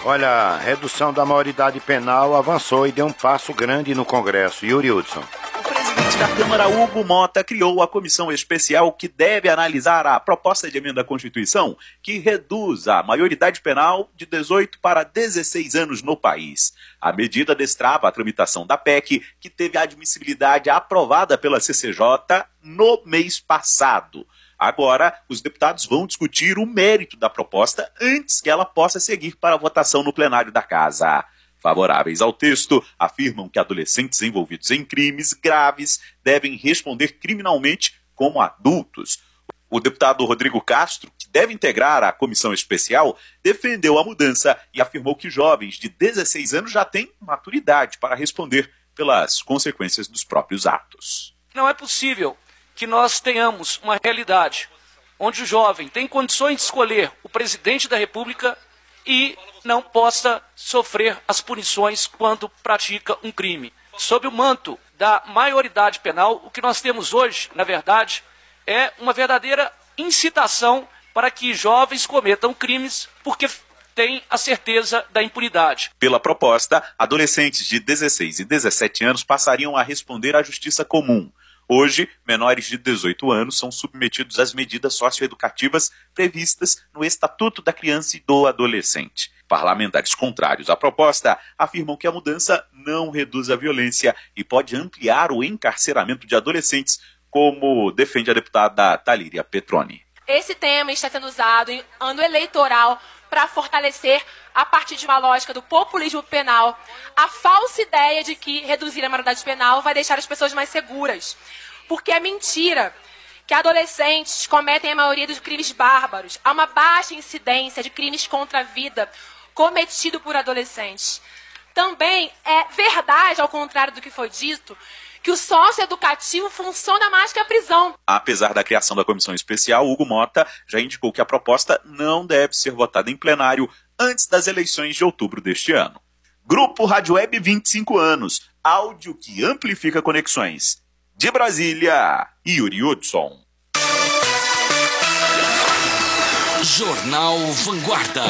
Olha, a redução da maioridade penal avançou e deu um passo grande no Congresso. Yuri Hudson. O presidente da Câmara, Hugo Mota, criou a comissão especial que deve analisar a proposta de emenda à Constituição que reduz a maioridade penal de 18 para 16 anos no país. A medida destrava a tramitação da PEC, que teve a admissibilidade aprovada pela CCJ no mês passado. Agora, os deputados vão discutir o mérito da proposta antes que ela possa seguir para a votação no plenário da Casa. Favoráveis ao texto, afirmam que adolescentes envolvidos em crimes graves devem responder criminalmente como adultos. O deputado Rodrigo Castro, que deve integrar a comissão especial, defendeu a mudança e afirmou que jovens de 16 anos já têm maturidade para responder pelas consequências dos próprios atos. Não é possível que nós tenhamos uma realidade onde o jovem tem condições de escolher o presidente da República e não possa sofrer as punições quando pratica um crime. Sob o manto da maioridade penal, o que nós temos hoje, na verdade, é uma verdadeira incitação para que jovens cometam crimes porque têm a certeza da impunidade. Pela proposta, adolescentes de 16 e 17 anos passariam a responder à justiça comum. Hoje, menores de 18 anos são submetidos às medidas socioeducativas previstas no Estatuto da Criança e do Adolescente. Parlamentares contrários à proposta afirmam que a mudança não reduz a violência e pode ampliar o encarceramento de adolescentes, como defende a deputada Talíria Petroni. Esse tema está sendo usado em ano eleitoral para fortalecer, a partir de uma lógica do populismo penal, a falsa ideia de que reduzir a maioridade penal vai deixar as pessoas mais seguras. Porque é mentira que adolescentes cometem a maioria dos crimes bárbaros. Há uma baixa incidência de crimes contra a vida cometido por adolescentes. Também é verdade, ao contrário do que foi dito, que o socioeducativo funciona mais que a prisão. Apesar da criação da comissão especial, Hugo Mota já indicou que a proposta não deve ser votada em plenário antes das eleições de outubro deste ano. Grupo Rádio Web 25 anos, áudio que amplifica conexões. De Brasília, Yuri Hudson. Jornal Vanguarda.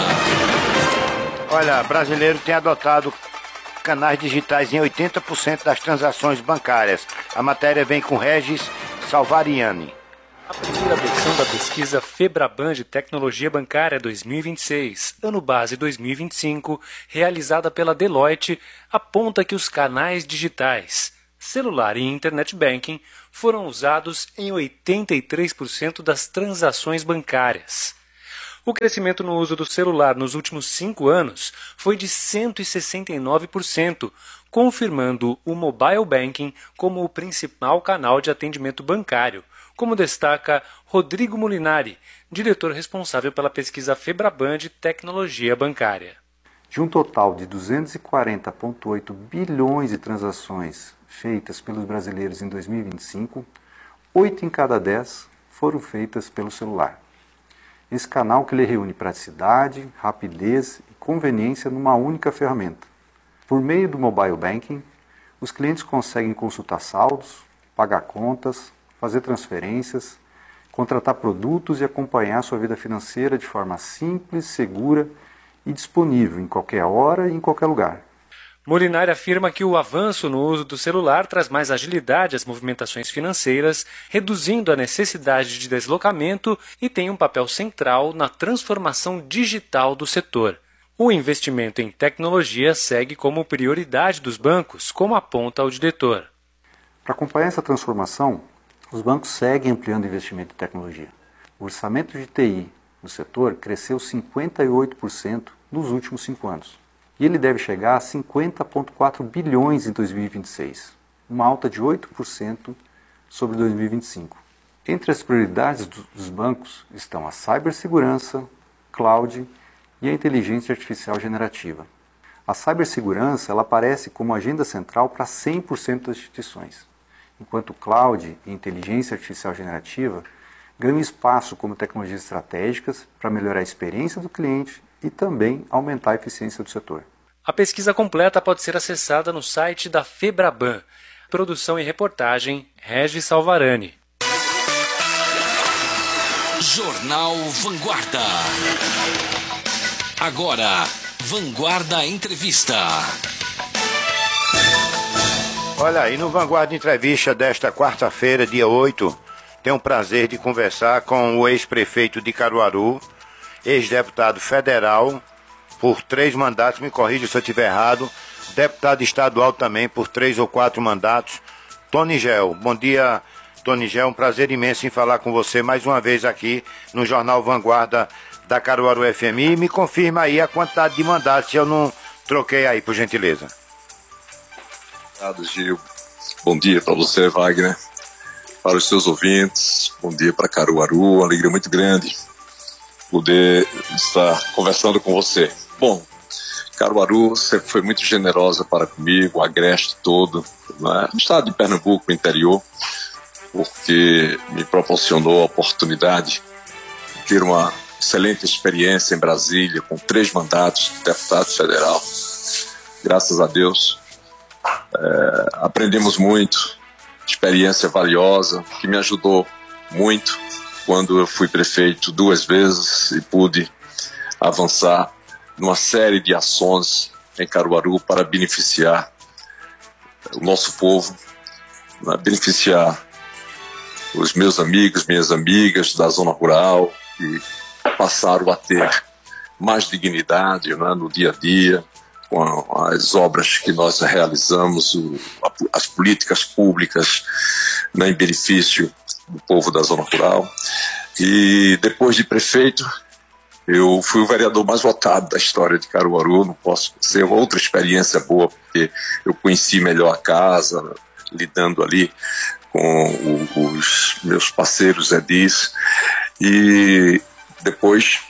Olha, brasileiro tem adotado canais digitais em 80% das transações bancárias. A matéria vem com Regis Salvariani. A primeira versão da pesquisa Febraban de Tecnologia Bancária 2026, ano base 2025, realizada pela Deloitte, aponta que os canais digitais, celular e internet banking, foram usados em 83% das transações bancárias. O crescimento no uso do celular nos últimos 5 anos foi de 169%, confirmando o mobile banking como o principal canal de atendimento bancário, como destaca Rodrigo Molinari, diretor responsável pela pesquisa Febraban de Tecnologia Bancária. De um total de 240,8 bilhões de transações feitas pelos brasileiros em 2025, 8 em cada 10 foram feitas pelo celular. Esse canal que lhe reúne praticidade, rapidez e conveniência numa única ferramenta. Por meio do mobile banking, os clientes conseguem consultar saldos, pagar contas, fazer transferências, contratar produtos e acompanhar sua vida financeira de forma simples, segura e disponível em qualquer hora e em qualquer lugar. Molinari afirma que o avanço no uso do celular traz mais agilidade às movimentações financeiras, reduzindo a necessidade de deslocamento e tem um papel central na transformação digital do setor. O investimento em tecnologia segue como prioridade dos bancos, como aponta o diretor. Para acompanhar essa transformação, os bancos seguem ampliando o investimento em tecnologia. O orçamento de TI no setor cresceu 58% nos últimos 5 anos. E ele deve chegar a 50,4 bilhões em 2026, uma alta de 8% sobre 2025. Entre as prioridades dos bancos estão a cibersegurança, cloud e a inteligência artificial generativa. A cibersegurança ela aparece como agenda central para 100% das instituições, enquanto cloud e inteligência artificial generativa ganham espaço como tecnologias estratégicas para melhorar a experiência do cliente e também aumentar a eficiência do setor. A pesquisa completa pode ser acessada no site da Febraban. Produção e reportagem, Regis Salvarani. Jornal Vanguarda. Agora, Vanguarda Entrevista. Olha aí, no Vanguarda Entrevista desta quarta-feira, dia 8, tenho o prazer de conversar com o ex-prefeito de Caruaru, ex-deputado federal por 3 mandatos, me corrija se eu estiver errado, deputado estadual também por 3 ou 4 mandatos, Tony Gel. Bom dia, Tony Gel, um prazer imenso em falar com você mais uma vez aqui no Jornal Vanguarda da Caruaru FM. E me confirma aí a quantidade de mandatos, se eu não troquei aí, por gentileza. Obrigado, Gil. Bom dia para você, Wagner, para os seus ouvintes, bom dia para Caruaru, uma alegria muito grande poder estar conversando com você. Bom, Caruaru sempre foi muito generosa para comigo, o Agreste todo, né? O estado de Pernambuco, interior, porque me proporcionou a oportunidade de ter uma excelente experiência em Brasília, com 3 mandatos de deputado federal. Graças a Deus, aprendemos muito, experiência valiosa, que me ajudou muito quando eu fui prefeito 2 vezes e pude avançar numa série de ações em Caruaru para beneficiar o nosso povo, beneficiar os meus amigos, minhas amigas da zona rural, que passaram a ter mais dignidade, né, no dia a dia, com as obras que nós realizamos, as políticas públicas, né, em benefício do povo da zona rural. E depois de prefeito, eu fui o vereador mais votado da história de Caruaru. Não posso ser outra experiência boa, porque eu conheci melhor a casa, lidando ali com os meus parceiros edis. E depois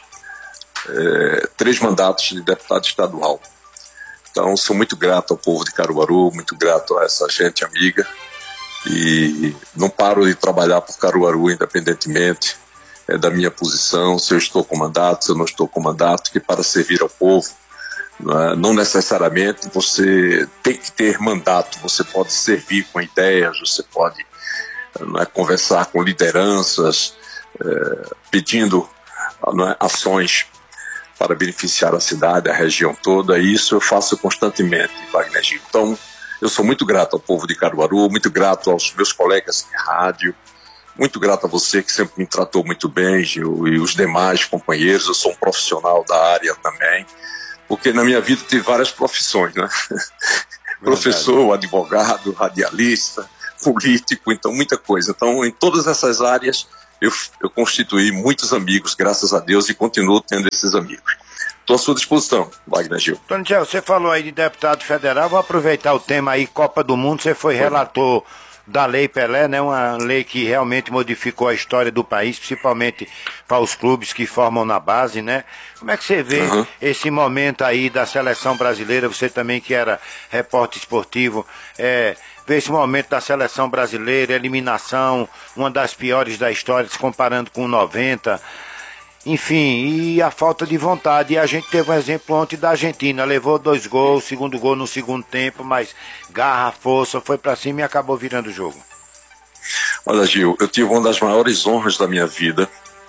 3 mandatos de deputado estadual. Então, sou muito grato ao povo de Caruaru, muito grato a essa gente amiga, e não paro de trabalhar por Caruaru, independentemente da minha posição, se eu estou com mandato, se eu não estou com mandato, que para servir ao povo, não necessariamente você tem que ter mandato, você pode servir com ideias, você pode conversar com lideranças, pedindo ações para beneficiar a cidade, a região toda, e isso eu faço constantemente, Wagner Gil. Então, eu sou muito grato ao povo de Caruaru, muito grato aos meus colegas de rádio, muito grato a você que sempre me tratou muito bem, Gil, e os demais companheiros. Eu sou um profissional da área também, porque na minha vida tive várias profissões, né? Professor, advogado, radialista, político, então muita coisa. Então, em todas essas áreas, eu constituí muitos amigos, graças a Deus, e continuo tendo esses amigos. Estou à sua disposição, Wagner Gil. Tony Gel, você falou aí de deputado federal, vou aproveitar o tema aí, Copa do Mundo, você foi relator da Lei Pelé, né? Uma lei que realmente modificou a história do país, principalmente para os clubes que formam na base, né? Como é que você vê esse momento aí da seleção brasileira, você também que era repórter esportivo, vê esse momento da seleção brasileira, eliminação, uma das piores da história, se comparando com 90, enfim, e a falta de vontade. E a gente teve um exemplo ontem da Argentina, levou 2 gols, segundo gol no segundo tempo, mas garra, força, foi pra cima e acabou virando o jogo. Olha, Gil, eu tive uma das maiores honras da minha vida,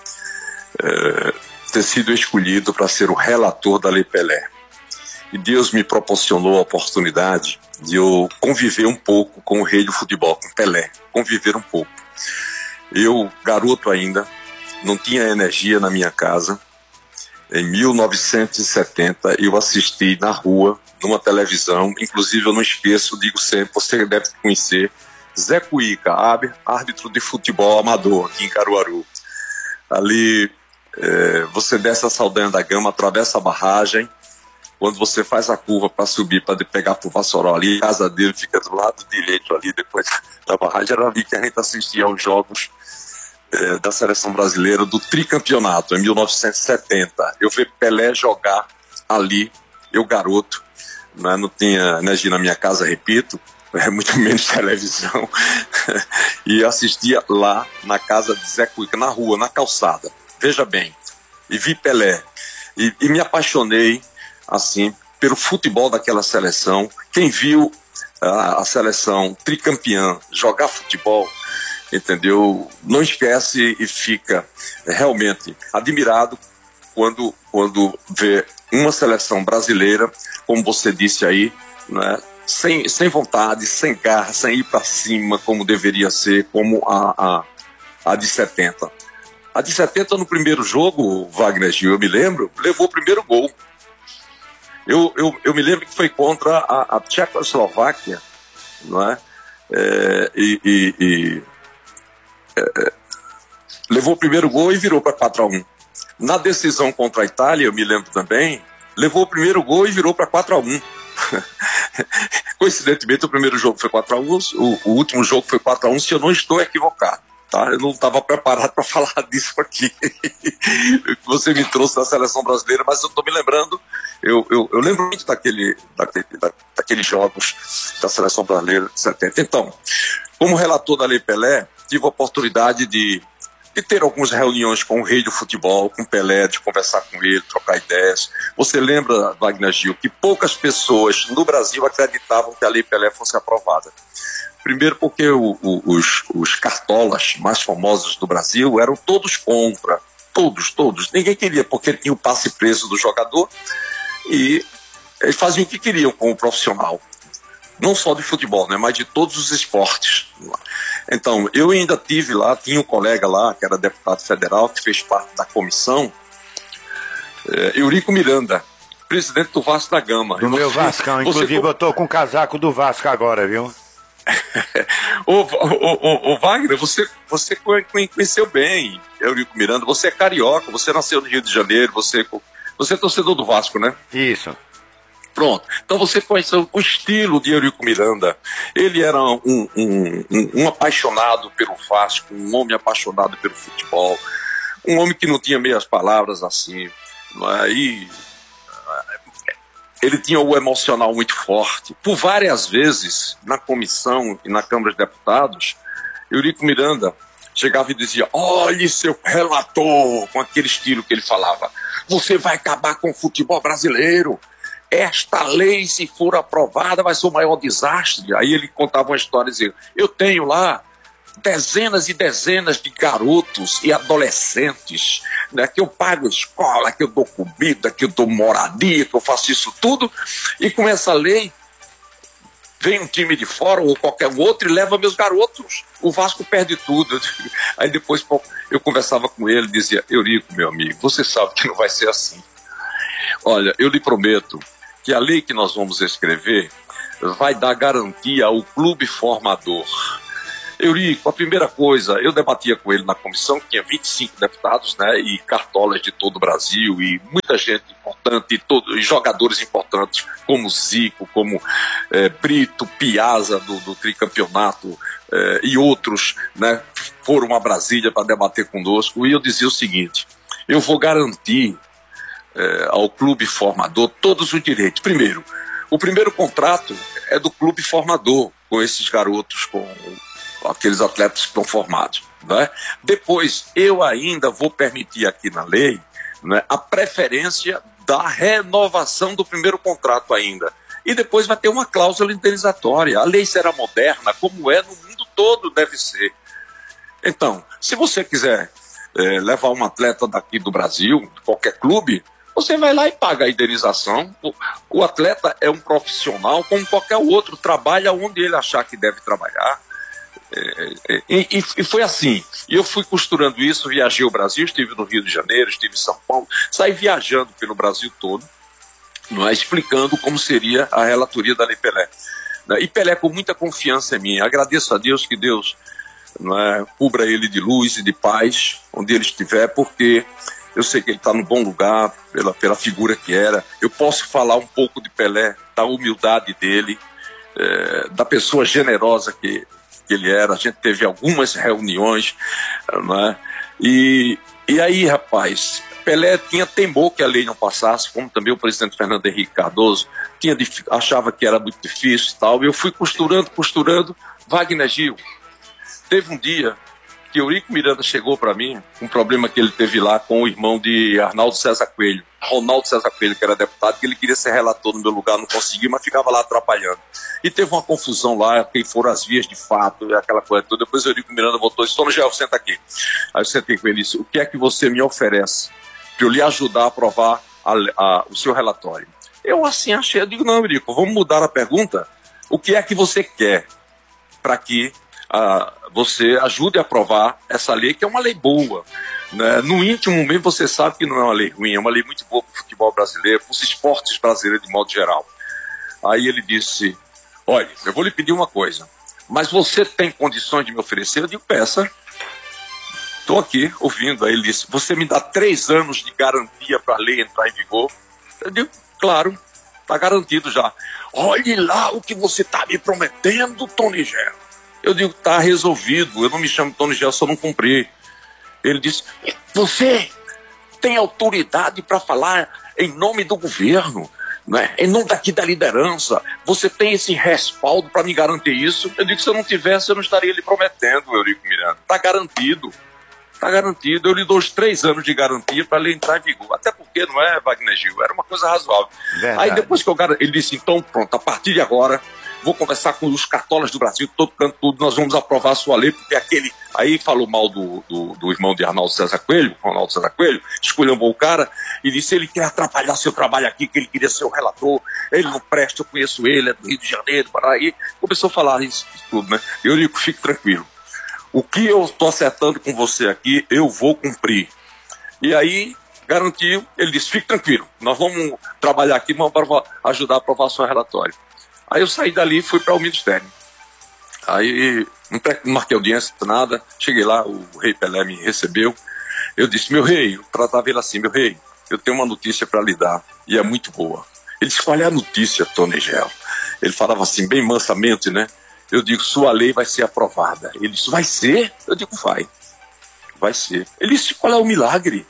ter sido escolhido para ser o relator da Lei Pelé. E Deus me proporcionou a oportunidade de eu conviver um pouco com o rei do futebol, com Pelé, conviver um pouco. Eu, garoto ainda, não tinha energia na minha casa. Em 1970, eu assisti na rua, numa televisão, inclusive eu não esqueço, digo sempre, você deve conhecer, Zé Cuíca, árbitro de futebol amador aqui em Caruaru. Ali, você desce a Saldanha da Gama, atravessa a barragem. Quando você faz a curva para subir, para pegar pro Vassouró ali, a casa dele fica do lado direito ali, depois da barragem. Era ali que a gente assistia aos jogos da seleção brasileira do tricampeonato, em 1970. Eu vi Pelé jogar ali, eu garoto, né? Não tinha energia na minha casa, repito, muito menos televisão, e assistia lá na casa de Zé Cuíca, na rua, na calçada, veja bem, e vi Pelé, e me apaixonei, assim, pelo futebol daquela seleção. Quem viu a seleção tricampeã jogar futebol, entendeu? Não esquece e fica realmente admirado quando vê uma seleção brasileira, como você disse aí, né, sem vontade, sem garra, sem ir para cima como deveria ser, como a de 70. A de 70 no primeiro jogo, Wagner Gil, eu me lembro, levou o primeiro gol. Eu me lembro que foi contra a Tchecoslováquia, não é? Levou o primeiro gol e virou para 4-1. Na decisão contra a Itália, eu me lembro também, levou o primeiro gol e virou para 4-1. Coincidentemente, o primeiro jogo foi 4-1, o último jogo foi 4-1, se eu não estou equivocado. Tá? Eu não estava preparado para falar disso aqui. Você me trouxe da seleção brasileira, mas eu estou me lembrando, eu lembro muito daqueles jogos da seleção brasileira de 70. Então, como relator da Lei Pelé, tive a oportunidade de ter algumas reuniões com o rei do futebol, com Pelé, de conversar com ele, trocar ideias. Você lembra, Wagner Gil, que poucas pessoas no Brasil acreditavam que a Lei Pelé fosse aprovada. Primeiro porque os cartolas mais famosos do Brasil eram todos contra, todos. Ninguém queria, porque ele tinha o passe preso do jogador e eles faziam o que queriam com o profissional. Não só de futebol, né, mas de todos os esportes. Então, eu ainda tive lá, tinha um colega lá, que era deputado federal, que fez parte da comissão, Eurico Miranda, presidente do Vasco da Gama. Do meu Vascão, inclusive eu tô com o casaco do Vasco agora, viu? Ô Wagner, você conheceu bem Eurico Miranda, você é carioca, você nasceu no Rio de Janeiro, você é torcedor do Vasco, né? Isso. Pronto, então você conheceu o estilo de Eurico Miranda. Ele era um apaixonado pelo Vasco, um homem apaixonado pelo futebol, um homem que não tinha meias palavras assim, e ele tinha o emocional muito forte. Por várias vezes, na comissão e na Câmara de Deputados, Eurico Miranda chegava e dizia: olhe, seu relator, com aquele estilo que ele falava, você vai acabar com o futebol brasileiro. Esta lei, se for aprovada, vai ser o maior desastre. Aí ele contava uma história e dizia: eu tenho lá dezenas e dezenas de garotos e adolescentes, né, que eu pago escola, que eu dou comida, que eu dou moradia, que eu faço isso tudo, e com essa lei vem um time de fora ou qualquer outro e leva meus garotos. O Vasco perde tudo. Aí depois eu conversava com ele e dizia: Eurico, meu amigo, você sabe que não vai ser assim. Olha, eu lhe prometo que a lei que nós vamos escrever vai dar garantia ao clube formador. Eurico, a primeira coisa, eu debatia com ele na comissão, que tinha 25 deputados, né, e cartolas de todo o Brasil, e muita gente importante, e jogadores importantes, como Zico, como Brito, Piazza, do tricampeonato, e outros, né, foram a Brasília para debater conosco, e eu dizia o seguinte: eu vou garantir ao clube formador todos os direitos. Primeiro, o primeiro contrato é do clube formador, com esses garotos, com aqueles atletas que estão formados, né? Depois, eu ainda vou permitir aqui na lei, né, a preferência da renovação do primeiro contrato ainda. E depois vai ter uma cláusula indenizatória. A lei será moderna, como é no mundo todo, deve ser. Então, se você quiser levar um atleta daqui do Brasil, de qualquer clube, você vai lá e paga a indenização. O atleta é um profissional como qualquer outro, trabalha onde ele achar que deve trabalhar. E foi assim. E eu fui costurando isso, viajei o Brasil, estive no Rio de Janeiro, estive em São Paulo, saí viajando pelo Brasil todo, não é, explicando como seria a relatoria da Lei Pelé. E Pelé com muita confiança em mim. Agradeço a Deus, que Deus, não é, cubra ele de luz e de paz onde ele estiver, porque eu sei que ele está no bom lugar pela figura que era. Eu posso falar um pouco de Pelé, da humildade dele, da pessoa generosa que ele era. A gente teve algumas reuniões, né? E aí, rapaz, Pelé tinha temor que a lei não passasse, como também o presidente Fernando Henrique Cardoso achava que era muito difícil e tal. E eu fui costurando. Wagner Gil, teve um dia que Eurico Miranda chegou para mim, um problema que ele teve lá com o irmão de Ronaldo César Coelho, que era deputado, que ele queria ser relator no meu lugar, não conseguia, mas ficava lá atrapalhando. E teve uma confusão lá, quem foram as vias de fato, aquela coisa toda. Depois Eurico Miranda voltou e disse: Tony Gel, senta aqui. Aí eu sentei com ele e disse: o que é que você me oferece para eu lhe ajudar a aprovar o seu relatório. Eu assim achei, eu digo, não, Eurico, vamos mudar a pergunta. O que é que você quer para que você ajude a aprovar essa lei, que é uma lei boa, né? No íntimo mesmo você sabe que não é uma lei ruim, é uma lei muito boa para o futebol brasileiro, para os esportes brasileiros de modo geral. Aí ele disse, olha, eu vou lhe pedir uma coisa, mas você tem condições de me oferecer? Eu digo, peça. Estou aqui ouvindo. Aí ele disse, você me dá 3 anos de garantia para a lei entrar em vigor? Eu digo, claro, está garantido já. Olhe lá o que você está me prometendo, Tony Gel. Eu digo, está resolvido, eu não me chamo Tony Gel, só não cumpri. Ele disse, você tem autoridade para falar em nome do governo, né? Em nome daqui da liderança, você tem esse respaldo para me garantir isso? Eu digo, se eu não tivesse, eu não estaria lhe prometendo, Eurico Miranda. Está garantido. Está garantido, eu lhe dou os 3 anos de garantia para ele entrar em vigor. Até porque, não é, Wagner Gil? Era uma coisa razoável. Verdade. Aí depois que ele disse, então pronto, a partir de agora, vou conversar com os cartolas do Brasil, todo canto, tudo, nós vamos aprovar a sua lei, porque aquele... Aí falou mal do irmão de Ronaldo César Coelho, esculhambou o cara, e disse, ele quer atrapalhar seu trabalho aqui, que ele queria ser o relator, ele não presta, eu conheço ele, é do Rio de Janeiro, aí começou a falar isso tudo, né? Eu digo, fique tranquilo. O que eu estou acertando com você aqui, eu vou cumprir. E aí, garantiu, ele disse, fique tranquilo, nós vamos trabalhar aqui, vamos ajudar a aprovar o seu relatório. Aí eu saí dali e fui para o Ministério. Aí, não marquei audiência, nada, cheguei lá, o rei Pelé me recebeu. Eu disse, meu rei, eu tratava ele assim, meu rei, eu tenho uma notícia para lhe dar, e é muito boa. Ele disse, qual é a notícia, Tony Gel? Ele falava assim, bem mansamente, né? Eu digo, sua lei vai ser aprovada. Ele disse, vai ser? Eu digo, vai ser. Ele disse, qual é o milagre?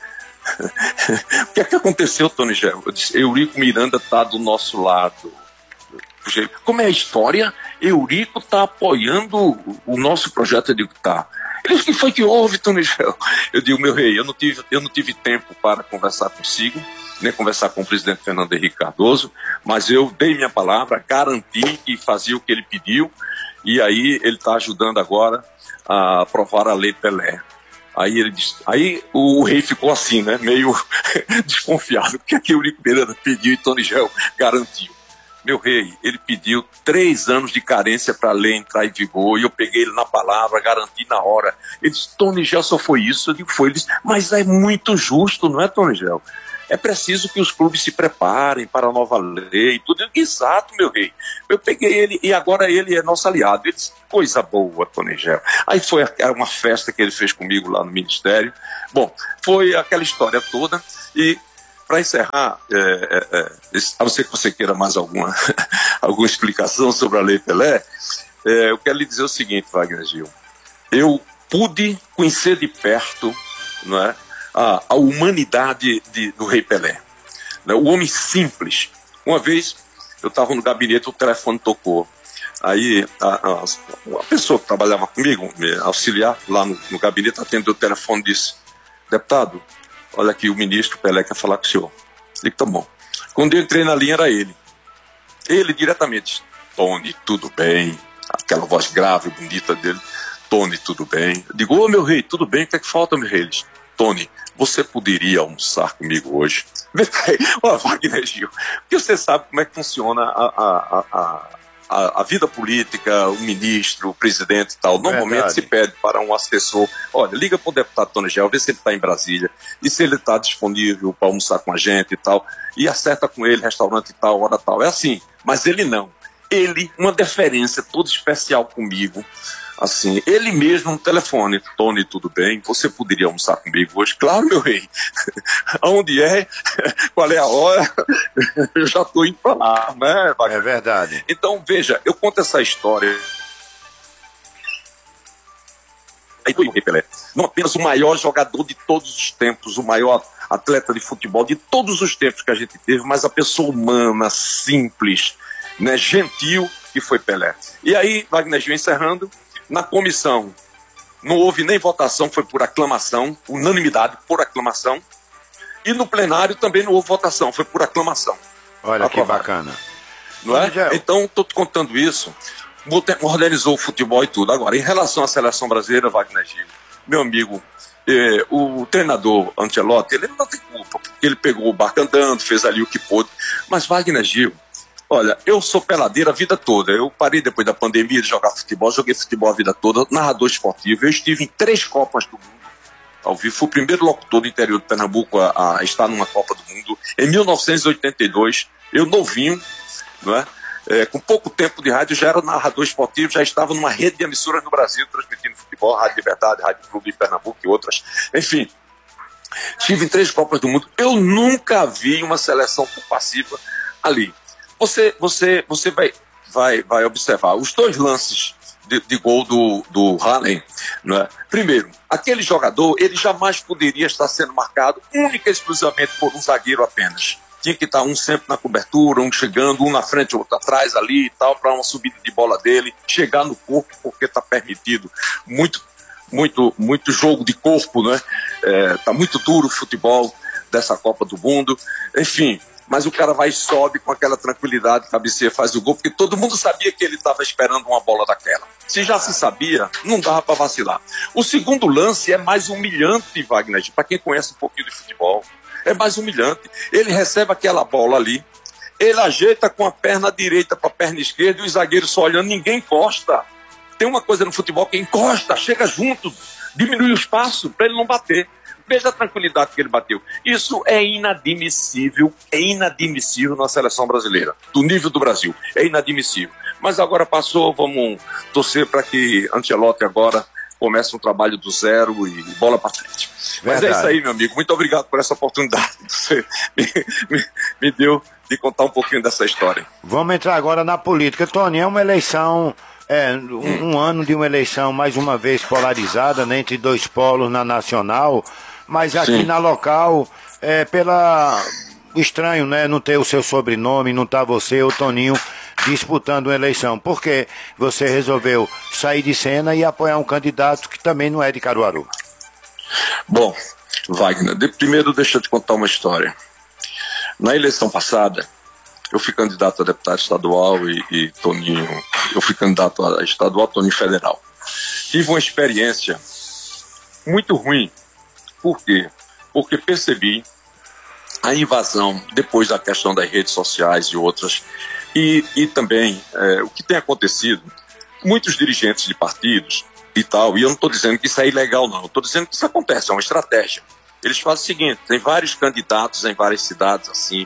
O que é que aconteceu, Tony Gel? Eu disse, Eurico Miranda está do nosso lado. Como é a história? Eurico está apoiando o nosso projeto. Eu digo, tá. Ele disse, o que foi que houve, Tony Gel? Eu digo, meu rei, eu não tive tempo para conversar consigo, nem conversar com o presidente Fernando Henrique Cardoso, mas eu dei minha palavra, garanti que fazia o que ele pediu. E aí ele está ajudando agora a aprovar a Lei Pelé. Aí ele disse, aí o rei ficou assim, né, meio desconfiado, porque aqui o Eurico Miranda pediu e Tony Gel garantiu. Meu rei, ele pediu 3 anos de carência para a lei entrar em vigor, e eu peguei ele na palavra, garanti na hora. Ele disse, Tony Gel, só foi isso? Eu digo, foi. Ele disse, mas é muito justo, não é, Tony Gel? É preciso que os clubes se preparem para a nova lei e tudo. Exato, meu rei. Eu peguei ele e agora ele é nosso aliado. Ele disse, coisa boa, Tony Gel. Aí foi uma festa que ele fez comigo lá no Ministério. Bom, foi aquela história toda. E para encerrar, a não ser que você queira mais alguma explicação sobre a Lei Pelé, eu quero lhe dizer o seguinte, Wagner Gil. Eu pude conhecer de perto, não é, a humanidade do rei Pelé, né? O homem simples. Uma vez eu estava no gabinete, o telefone tocou. Aí a pessoa que trabalhava comigo, me auxiliar lá no gabinete, atendeu o telefone e disse, deputado, olha aqui, o ministro Pelé quer falar com o senhor. Eu digo, tá bom. Quando eu entrei na linha era ele diretamente, Tony, tudo bem? Aquela voz grave, bonita dele, Tony, tudo bem? Eu digo, ô meu rei, tudo bem? O que é que falta, meu rei? Eles, Tony, você poderia almoçar comigo hoje? Ó, Wagner Gil, porque você sabe como é que funciona a vida política, o ministro, o presidente e tal. Normalmente se pede para um assessor, olha, liga para o deputado Tony Gel, vê se ele está em Brasília, e se ele está disponível para almoçar com a gente e tal, e acerta com ele, restaurante e tal, hora tal. É assim, mas ele não. Ele, uma deferência toda especial comigo, assim, ele mesmo no telefone, Tony, tudo bem? Você poderia almoçar comigo hoje? Claro, meu rei. Aonde é? Qual é a hora? Eu já estou indo para lá, né? É verdade. Então, veja, eu conto essa história. Aí foi o rei Pelé. Não apenas o maior jogador de todos os tempos, o maior atleta de futebol de todos os tempos que a gente teve, mas a pessoa humana, simples, né, gentil, que foi Pelé. E aí, Wagner Gil, encerrando, na comissão não houve nem votação, foi por aclamação, unanimidade, por aclamação. E no plenário também não houve votação, foi por aclamação. Olha que bacana. Não é? Então, estou te contando isso. Organizou o futebol e tudo. Agora, em relação à seleção brasileira, Wagner Gil, meu amigo, o treinador Ancelotti, ele não tem culpa, porque ele pegou o barco andando, fez ali o que pôde. Mas Wagner Gil, olha, eu sou peladeiro a vida toda. Eu parei depois da pandemia de jogar futebol, joguei futebol a vida toda, narrador esportivo. Eu estive em 3 Copas do Mundo ao vivo. Fui o primeiro locutor do interior de Pernambuco a estar numa Copa do Mundo. Em 1982, eu novinho, não é? Com pouco tempo de rádio, já era narrador esportivo, já estava numa rede de emissoras no Brasil, transmitindo futebol, Rádio Liberdade, Rádio Clube de Pernambuco e outras. Enfim, estive em 3 Copas do Mundo. Eu nunca vi uma seleção tão passiva ali. Você vai observar os 2 lances de gol do Haaland, não é? Primeiro, aquele jogador, ele jamais poderia estar sendo marcado única e exclusivamente por um zagueiro apenas. Tinha que estar um sempre na cobertura, um chegando, um na frente, outro atrás ali e tal, para uma subida de bola dele, chegar no corpo, porque está permitido muito jogo de corpo, né? Tá muito duro o futebol dessa Copa do Mundo, enfim. Mas o cara vai e sobe com aquela tranquilidade, cabeceia, faz o gol, porque todo mundo sabia que ele estava esperando uma bola daquela. Se já se sabia, não dava para vacilar. O segundo lance é mais humilhante, Wagner, para quem conhece um pouquinho de futebol. É mais humilhante. Ele recebe aquela bola ali, ele ajeita com a perna direita para a perna esquerda e o zagueiro só olhando, ninguém encosta. Tem uma coisa no futebol que encosta, chega junto, diminui o espaço para ele não bater. Veja a tranquilidade que ele bateu. Isso é inadmissível na seleção brasileira, do nível do Brasil. É inadmissível. Mas agora passou, vamos torcer para que Ancelotti agora comece um trabalho do zero e bola para frente. Verdade. Mas é isso aí, meu amigo. Muito obrigado por essa oportunidade que você me deu de contar um pouquinho dessa história. Vamos entrar agora na política. Tony, é uma eleição... um ano de uma eleição mais uma vez polarizada, né, entre 2 polos na nacional, mas aqui na local, estranho, né, não ter o seu sobrenome, não tá você, o Toninho, disputando uma eleição. Por que você resolveu sair de cena e apoiar um candidato que também não é de Caruaru? Bom, Wagner, primeiro deixa eu te contar uma história. Na eleição passada, eu fui candidato a deputado estadual e Toninho, eu fui candidato a estadual, Toninho federal. Tive uma experiência muito ruim. Por quê? Porque percebi a invasão, depois da questão das redes sociais e outras, e também o que tem acontecido, muitos dirigentes de partidos e tal, e eu não estou dizendo que isso é ilegal não, eu estou dizendo que isso acontece, é uma estratégia. Eles fazem o seguinte, tem vários candidatos em várias cidades, assim,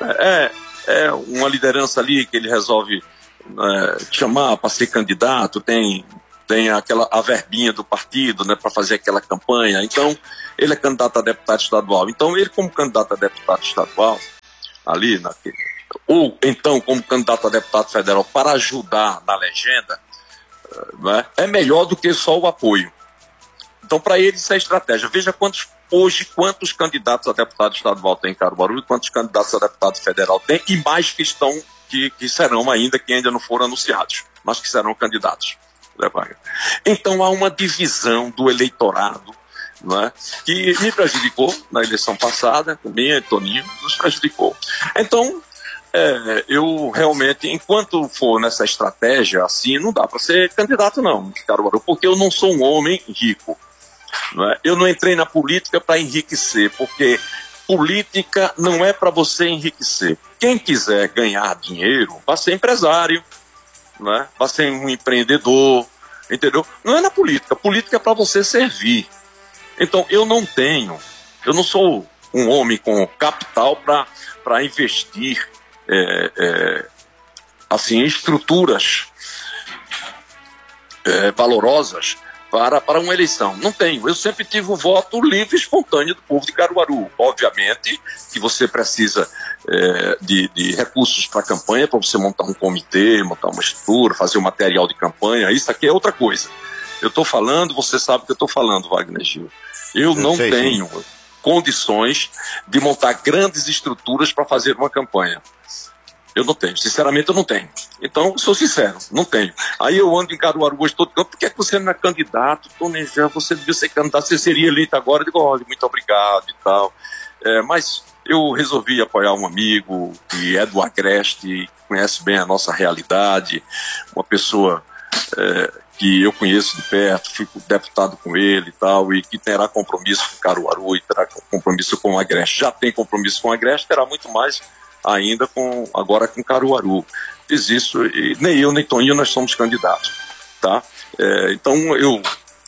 uma liderança ali que ele resolve chamar para ser candidato, tem a verbinha do partido, né, para fazer aquela campanha. Então, ele é candidato a deputado estadual. Então, ele como candidato a deputado estadual, ali, ou então como candidato a deputado federal para ajudar na legenda, né, é melhor do que só o apoio. Então, para ele, isso é estratégia. Veja quantos quantos candidatos a deputado estadual tem em Caruaru e quantos candidatos a deputado federal tem, e mais que serão ainda, que ainda não foram anunciados, mas que serão candidatos. Então há uma divisão do eleitorado, não é? Que me prejudicou na eleição passada, também Toninho nos prejudicou. Então, eu realmente, enquanto for nessa estratégia assim, não dá para ser candidato não, Caruaru, porque eu não sou um homem rico. Não é? Eu não entrei na política para enriquecer, porque política não é para você enriquecer. Quem quiser ganhar dinheiro, vai ser empresário, não é? Vai ser um empreendedor, entendeu? Não é na política. Política é para você servir. Então, eu não sou um homem com capital para investir assim, em estruturas valorosas para uma eleição. Não tenho. Eu sempre tive o voto livre e espontâneo do povo de Caruaru. Obviamente que você precisa de recursos para a campanha, para você montar um comitê, montar uma estrutura, fazer um material de campanha. Isso aqui é outra coisa. Eu estou falando, você sabe que eu estou falando, Wagner Gil. Eu não tenho condições de montar grandes estruturas para fazer uma campanha. Eu não tenho, sinceramente eu não tenho. Então, sou sincero, não tenho. Aí eu ando em Caruaru hoje todo canto, por que você não é candidato? Tony, você devia ser candidato, você seria eleito agora. Eu digo, olha, muito obrigado e tal. Mas eu resolvi apoiar um amigo que é do Agreste, conhece bem a nossa realidade, uma pessoa que eu conheço de perto, fui deputado com ele e tal, e que terá compromisso com Caruaru e terá compromisso com o Agreste. Já tem compromisso com o Agreste, terá muito mais ainda agora com Caruaru. Fiz isso, e nem eu nem Toninho nós somos candidatos, tá? Então eu,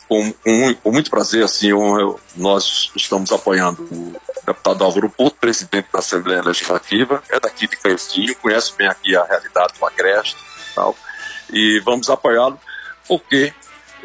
com muito prazer, assim, nós estamos apoiando o deputado Álvaro Porto, presidente da Assembleia Legislativa, é daqui de Canhotinho, conhece bem aqui a realidade do Agreste e tal, e vamos apoiá-lo porque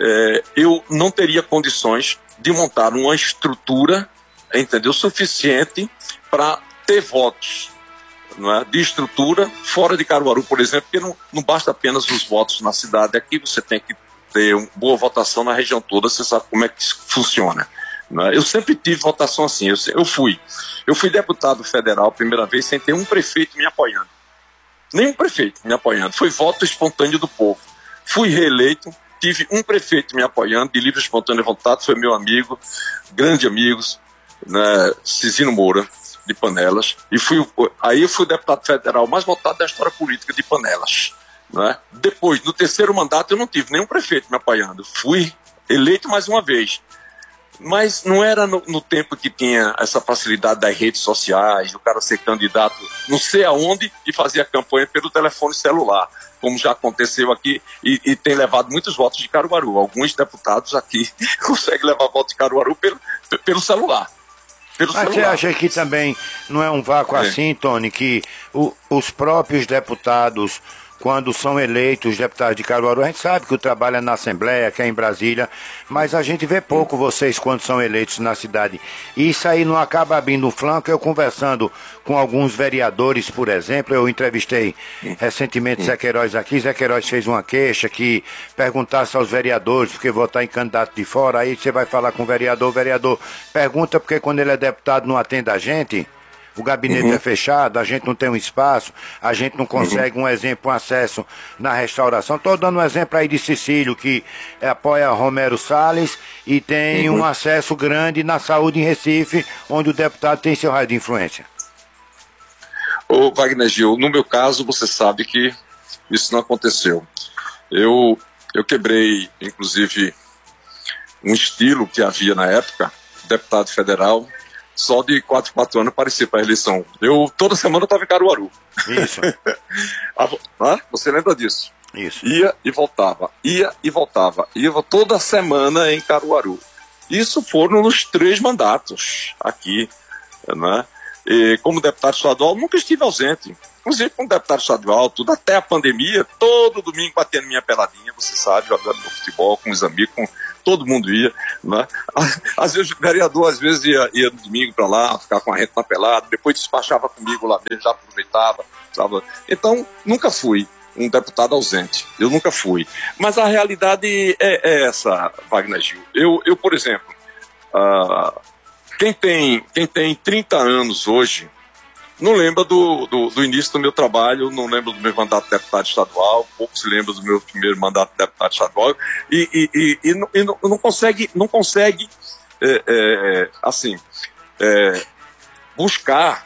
eu não teria condições de montar uma estrutura, entendeu, suficiente para ter votos, não é, de estrutura fora de Caruaru, por exemplo, porque não basta apenas os votos na cidade, aqui você tem que ter uma boa votação na região toda, você sabe como é que isso funciona. Não é? Eu sempre tive votação assim, eu fui deputado federal a primeira vez sem ter um prefeito me apoiando. Nenhum prefeito me apoiando, foi voto espontâneo do povo. Fui reeleito, tive um prefeito me apoiando, de livre e espontânea vontade, foi meu amigo, grande amigo, né, Cizino Moura, de Panelas, e aí eu fui o deputado federal mais votado da história política de Panelas. Né? Depois, no terceiro mandato, eu não tive nenhum prefeito me apoiando, fui eleito mais uma vez. Mas não era no tempo que tinha essa facilidade das redes sociais, o cara ser candidato não sei aonde e fazer a campanha pelo telefone celular, como já aconteceu aqui e tem levado muitos votos de Caruaru. Alguns deputados aqui conseguem levar votos de Caruaru pelo celular. Mas você acha que também não é um vácuo assim, Tony, que os próprios deputados, quando são eleitos deputados de Caruaru, a gente sabe que o trabalho é na Assembleia, que é em Brasília, mas a gente vê pouco vocês quando são eleitos na cidade. E isso aí não acaba abrindo um flanco. Eu conversando com alguns vereadores, por exemplo, eu entrevistei recentemente Zé Queiroz aqui, Zé Queiroz fez uma queixa que perguntasse aos vereadores, porque votar em candidato de fora, aí você vai falar com o vereador pergunta porque quando ele é deputado não atende a gente. O gabinete é fechado, a gente não tem um espaço, a gente não consegue, um exemplo, um acesso na restauração. Estou dando um exemplo aí de Cecílio, que apoia Romero Salles e tem um acesso grande na saúde em Recife, onde o deputado tem seu raio de influência. Ô Wagner Gil, no meu caso, você sabe que isso não aconteceu. Eu quebrei, inclusive, um estilo que havia na época, deputado federal, só de 4 anos aparecia para a eleição. Toda semana eu estava em Caruaru. Isso. Você lembra disso? Isso. Ia e voltava. Ia toda semana em Caruaru. Isso foram nos 3 mandatos aqui, né? E como deputado estadual, nunca estive ausente. Inclusive, como deputado estadual, tudo até a pandemia, todo domingo batendo minha peladinha, você sabe, jogando no futebol com os amigos, todo mundo ia, né? Às vezes o vereador ia no domingo para lá, ficar com a gente na pelada, depois despachava comigo lá mesmo, já aproveitava, sabe? Então, nunca fui um deputado ausente, eu nunca fui. Mas a realidade é essa, Wagner Gil. Eu por exemplo, quem tem 30 anos hoje, não lembra do início do meu trabalho, não lembra do meu mandato de deputado estadual, pouco se lembra do meu primeiro mandato de deputado estadual, e não consegue buscar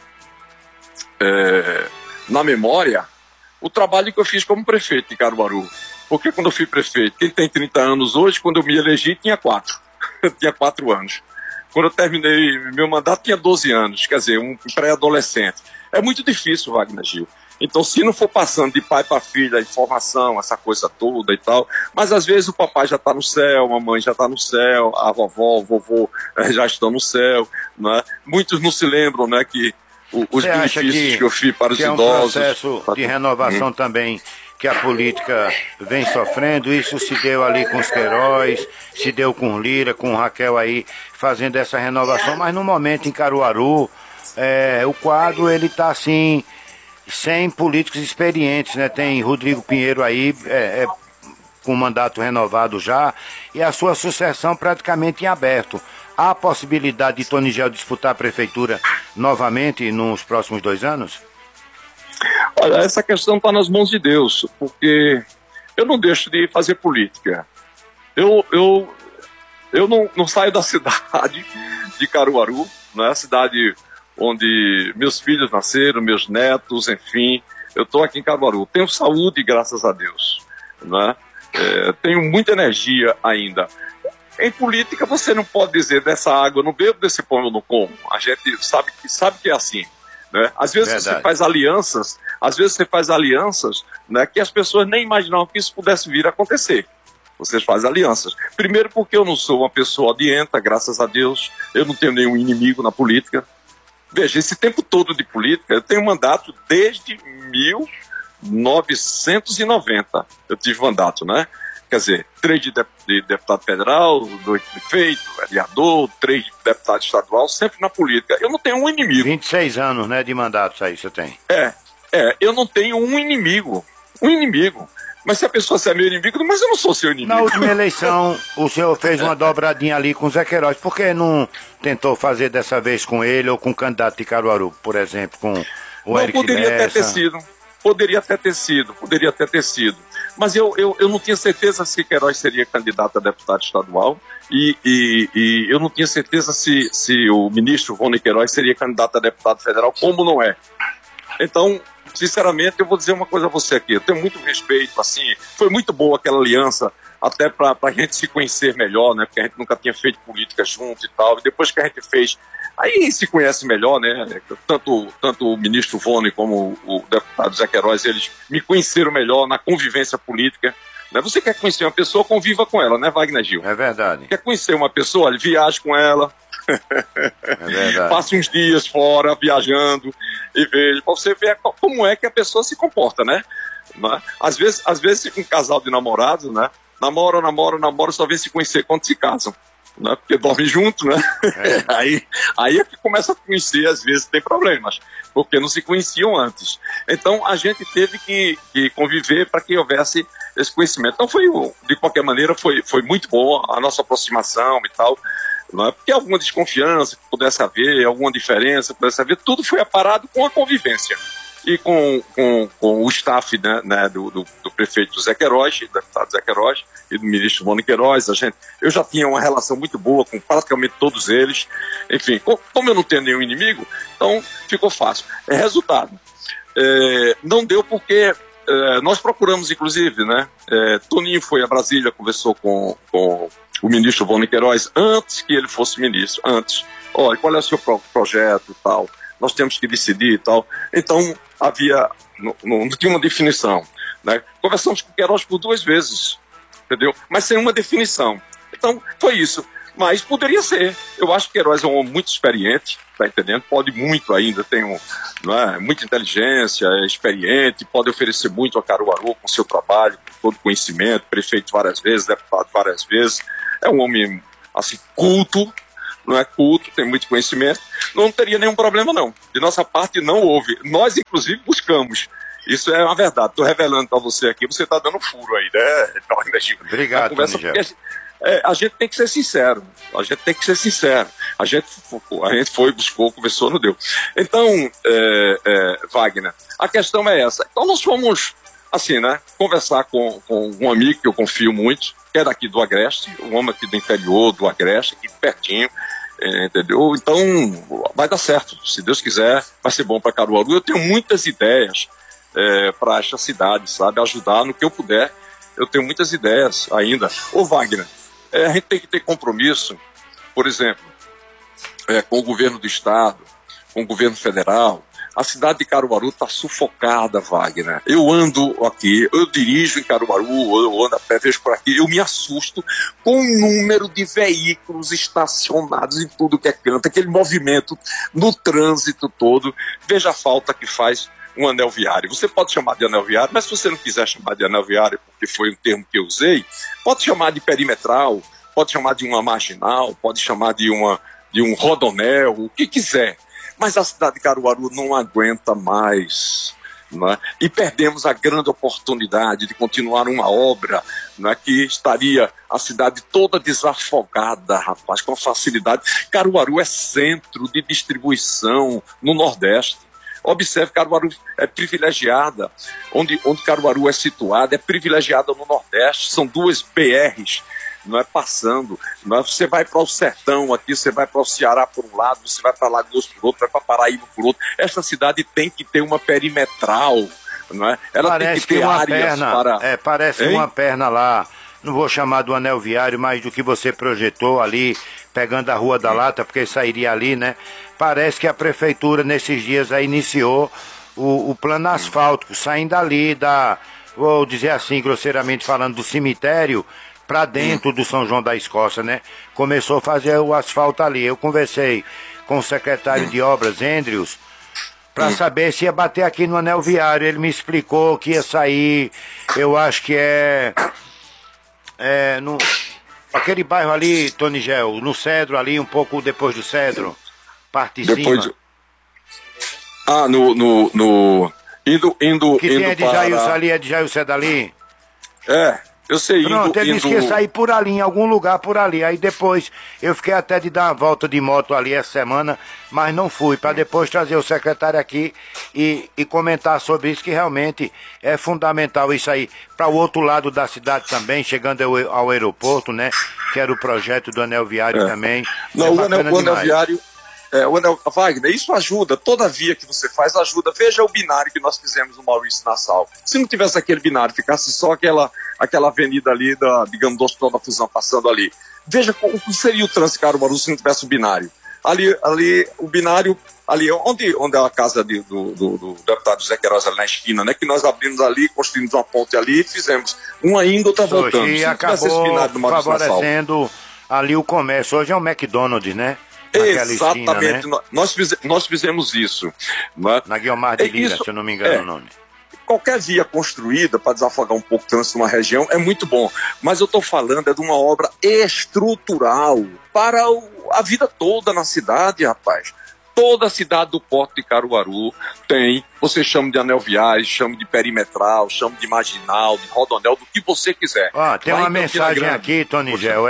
na memória o trabalho que eu fiz como prefeito de Caruaru. Porque quando eu fui prefeito, quem tem 30 anos hoje, quando eu me elegi, tinha 4. Tinha 4 anos. Quando eu terminei meu mandato, tinha 12 anos, quer dizer, um pré-adolescente. É muito difícil, Wagner Gil. Então, se não for passando de pai para filha, informação, essa coisa toda e tal, mas às vezes o papai já está no céu, a mamãe já está no céu, a vovó, o vovô já estão no céu, né? Muitos não se lembram, né, que os benefícios que eu fiz para os idosos... É um processo de renovação também que a política vem sofrendo. Isso se deu ali com os Queiroz, se deu com Lira, com Raquel aí, fazendo essa renovação, mas no momento em Caruaru, o quadro ele está assim, sem políticos experientes, né? Tem Rodrigo Pinheiro aí, com mandato renovado já, e a sua sucessão praticamente em aberto. Há a possibilidade de Tony Gel disputar a prefeitura novamente nos próximos 2 anos? Olha, essa questão está nas mãos de Deus, porque eu não deixo de fazer política. Eu não saio da cidade de Caruaru, né? A cidade onde meus filhos nasceram, meus netos, enfim. Eu estou aqui em Caruaru. Tenho saúde, graças a Deus, né? tenho muita energia ainda. Em política você não pode dizer dessa água eu não bebo, desse pão eu não como. A gente sabe que é assim, né? Às vezes você faz alianças, né, que as pessoas nem imaginavam que isso pudesse vir a acontecer. Você faz alianças. Primeiro porque eu não sou uma pessoa odienta, graças a Deus. Eu não tenho nenhum inimigo na política. Veja, esse tempo todo de política, eu tenho mandato desde 1990. Eu tive mandato, né? Quer dizer, 3 de deputado federal, 2 de prefeito, vereador, 3 de deputado estadual, sempre na política. Eu não tenho um inimigo. 26 anos, né, de mandato, isso aí você tem. Eu não tenho um inimigo. Mas se a pessoa é meu inimigo, mas eu não sou seu inimigo. Na última eleição, o senhor fez uma dobradinha ali com o Zé Queiroz. Por que não tentou fazer dessa vez com ele ou com o candidato de Caruaru, por exemplo, com o Eric Lessa? Poderia até ter sido. Mas eu não tinha certeza se Queiroz seria candidato a deputado estadual e eu não tinha certeza se o ministro Rony Queiroz seria candidato a deputado federal, como não é. Então, sinceramente, eu vou dizer uma coisa a você aqui. Eu tenho muito respeito, assim, foi muito boa aquela aliança, até para a gente se conhecer melhor, né? Porque a gente nunca tinha feito política junto e tal. E depois que a gente fez, aí se conhece melhor, né? Tanto o ministro Rony como o deputado Zé Queiroz, eles me conheceram melhor na convivência política. Né? Você quer conhecer uma pessoa, conviva com ela, né, Wagner Gil? É verdade. Quer conhecer uma pessoa, olha, viaje com ela. É verdade. Passe uns dias fora, viajando, e veja, pra você ver como é que a pessoa se comporta, né? Às vezes fica um casal de namorados, né? Namora, só vem se conhecer quando se casam, né? Porque dorme junto, né? Aí é que começa a conhecer, às vezes tem problemas, porque não se conheciam antes. Então a gente teve que conviver para que houvesse esse conhecimento. Então de qualquer maneira, foi muito bom a nossa aproximação e tal. Não é? Porque alguma desconfiança que pudesse haver, alguma diferença que pudesse haver, tudo foi aparado com a convivência. E com o staff, né, do prefeito Zé Queiroz, do deputado Zé Queiroz e do ministro Rony Queiroz, eu já tinha uma relação muito boa com praticamente todos eles. Enfim, como eu não tenho nenhum inimigo, então ficou fácil. Resultado, não deu porque nós procuramos, inclusive, né, Toninho foi a Brasília, conversou com o ministro Rony Queiroz antes que ele fosse ministro, antes. Olha, qual é o seu projeto e tal? Nós temos que decidir e tal. Então, não tinha uma definição. Né? Conversamos com o Queiroz por 2 vezes, entendeu? Mas sem uma definição. Então, foi isso. Mas poderia ser. Eu acho que Queiroz é um homem muito experiente, tá entendendo? Pode muito ainda, tem muita inteligência, é experiente, pode oferecer muito a Caruaru com seu trabalho, com todo conhecimento, prefeito várias vezes, deputado várias vezes. É um homem, assim, culto, não é culto, tem muito conhecimento, não teria nenhum problema não. De nossa parte não houve. Nós, inclusive, buscamos. Isso é uma verdade. Estou revelando para você aqui, você está dando furo aí, né? Obrigado, a gente tem que ser sincero. A gente foi, buscou, conversou, não deu. Então, Wagner, a questão é essa. Então nós fomos, assim, né, conversar com um amigo que eu confio muito, que é daqui do Agreste, um homem aqui do interior do Agreste, aqui pertinho, entendeu? Então, vai dar certo. Se Deus quiser, vai ser bom para Caruaru. Eu tenho muitas ideias para esta cidade, sabe? Ajudar no que eu puder. Eu tenho muitas ideias ainda. Ô, Wagner, a gente tem que ter compromisso, por exemplo, com o governo do estado, com o governo federal. A cidade de Caruaru está sufocada, Wagner. Eu ando aqui, eu dirijo em Caruaru, eu ando a pé, vejo por aqui, eu me assusto com o número de veículos estacionados em tudo que é canto, aquele movimento no trânsito todo. Veja a falta que faz um anel viário. Você pode chamar de anel viário, mas se você não quiser chamar de anel viário, porque foi um termo que eu usei, pode chamar de perimetral, pode chamar de uma marginal, pode chamar de um rodonel, o que quiser. Mas a cidade de Caruaru não aguenta mais, não é? E perdemos a grande oportunidade de continuar uma obra, não é? Que estaria a cidade toda desafogada, rapaz, com facilidade. Caruaru é centro de distribuição no Nordeste. Observe, Caruaru é privilegiada, onde Caruaru é situada, é privilegiada no Nordeste, são 2 BRs, não é, passando, não é, você vai para o sertão aqui, você vai para o Ceará por um lado, você vai para Lagoas por outro, vai para Paraíba por outro. Esta cidade tem que ter uma perimetral, não é? Ela parece tem que ter uma áreas perna, para... parece uma perna lá, não vou chamar do anel viário, mas do que você projetou ali, pegando a Rua da Lata, porque sairia ali, né? Parece que a prefeitura nesses dias aí iniciou o plano asfáltico, saindo ali vou dizer assim, grosseiramente falando, do cemitério para dentro do São João da Escócia, né? Começou a fazer o asfalto ali. Eu conversei com o secretário de obras, Andrews, para saber se ia bater aqui no anel viário. Ele me explicou que ia sair, eu acho que no aquele bairro ali, Tonigel, no Cedro ali, um pouco depois do Cedro, parte de cima. Indo que tem indo de Jailson ali, é de Jailson dali? Eu sei. Pronto, ele disse que ia sair por ali, em algum lugar por ali. Aí depois eu fiquei até de dar uma volta de moto ali essa semana, mas não fui, para depois trazer o secretário aqui e comentar sobre isso, que realmente é fundamental isso aí. Para o outro lado da cidade também, chegando ao aeroporto, né? Que era o projeto do anel viário também. Não, o anel viário... Wagner, isso ajuda, toda via que você faz ajuda. Veja o binário que nós fizemos no Maurício Nassau. Se não tivesse aquele binário, ficasse só aquela avenida ali, digamos, do Hospital da Fusão passando ali. Veja como seria o trânsito de Caruaru se não tivesse o binário. Ali o binário, ali onde é a casa do deputado Zé Queiroz, ali na esquina, né? Que nós abrimos ali, construímos uma ponte ali e fizemos uma indo, outra voltando. E acabou favorecendo ali o comércio. Hoje é um McDonald's, né? Exatamente, esquina, né? nós fizemos isso. Né? Na Guilmar de Lira, se eu não me engano o nome. Qualquer via construída para desafogar um pouco o trânsito numa região é muito bom, mas eu estou falando de uma obra estrutural para a vida toda na cidade, rapaz. Toda a cidade do Porto de Caruaru tem, você chama de anel viário, chama de perimetral, chama de marginal, de rodonel, do que você quiser. Tem uma mensagem aqui, Tonigel,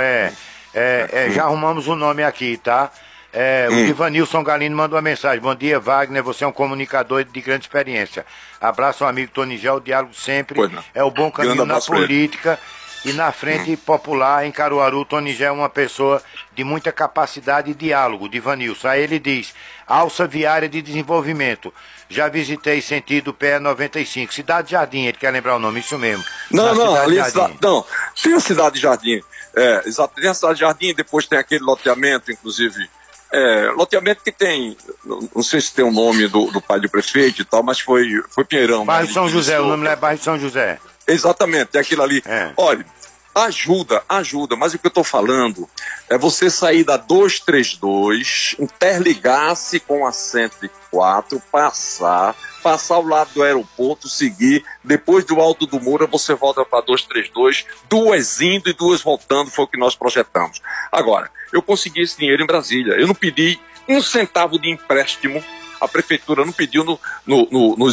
já arrumamos o nome aqui, tá? O Ivanilson Galino mandou uma mensagem. Bom dia, Wagner, você é um comunicador de grande experiência. Abraço ao amigo Tonigel, o diálogo sempre é o bom caminho na política e na frente popular em Caruaru. Tonigel é uma pessoa de muita capacidade e diálogo, de Ivanilson. Aí ele diz, alça viária de desenvolvimento. Já visitei sentido PE 95, Cidade Jardim, ele quer lembrar o nome, isso mesmo. Não, tem a Cidade Jardim. Exato, tem a Cidade Jardim, depois tem aquele loteamento, inclusive... loteamento que tem, não sei se tem o nome do pai do prefeito e tal, mas foi Pinheirão. Bairro São José, o nome é Bairro São José. Exatamente, tem aquilo ali. Olha, ajuda, mas o que eu estou falando é você sair da 232, interligar-se com a 104, passar ao lado do aeroporto, seguir, depois do Alto do Moura você volta para 232, duas indo e duas voltando, foi o que nós projetamos. Agora, eu consegui esse dinheiro em Brasília, eu não pedi um centavo de empréstimo, a prefeitura não pediu nos